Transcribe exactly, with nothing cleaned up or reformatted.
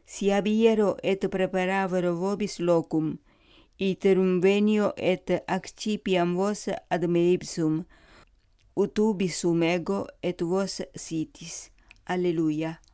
si abiero et preparavero vobis locum, iterum venio et accipiam vos ad me ipsum, ut ubi sum ego et vos sitis. Alleluia.